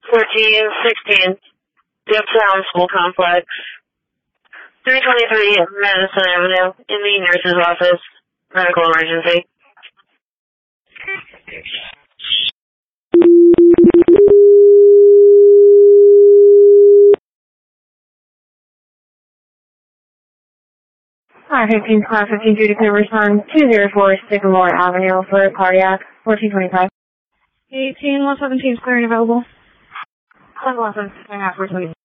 1416 Diptown School Complex. 323 Madison Avenue in the nurse's office. Medical emergency. R-15 Class 15 due to clear respond 204 Sycamore Avenue for cardiac 1425. 18-117 is clearing available. 11, 6.5,